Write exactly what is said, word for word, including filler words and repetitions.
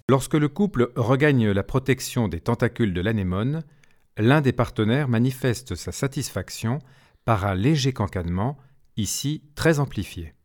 Lorsque le couple regagne la protection des tentacules de l'anémone, l'un des partenaires manifeste sa satisfaction par un léger cancadement, ici très amplifié.